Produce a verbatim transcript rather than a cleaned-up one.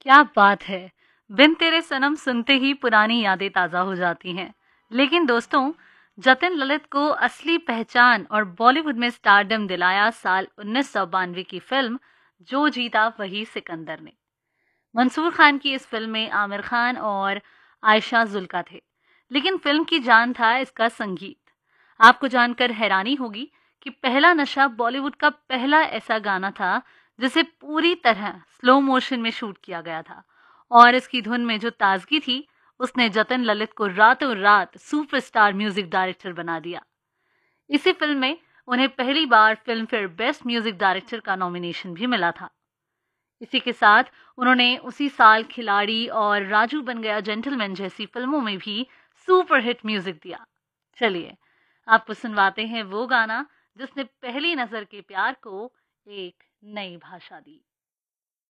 क्या बात है। बिन तेरे सनम सुनते ही पुरानी यादें ताज़ा हो जाती हैं। लेकिन दोस्तों, जतिन ललित को असली पहचान और बॉलीवुड में स्टारडम दिलाया साल उन्नीस सौ बानवे की फिल्म जो जीता वही सिकंदर ने। मंसूर खान की इस फिल्म में आमिर खान और आयशा जुल्का थे, लेकिन फिल्म की जान था इसका संगीत। आपको जानकर हैरानी होगी कि पहला नशा बॉलीवुड का पहला ऐसा गाना था जिसे पूरी तरह स्लो मोशन में शूट किया गया था, और इसकी धुन में जो ताजगी थी उसने जतिन ललित को रातों रात सुपरस्टार म्यूजिक डायरेक्टर बना दिया। इसी फिल्म में उन्हें पहली बार film fair best music director का नॉमिनेशन भी मिला था। इसी के साथ उन्होंने उसी साल खिलाड़ी और राजू बन गया जेंटलमैन जैसी फिल्मों में भी सुपरहिट म्यूजिक दिया। चलिए आपको सुनवाते हैं वो गाना जिसने पहली नजर के प्यार को एक नई भाषा दी।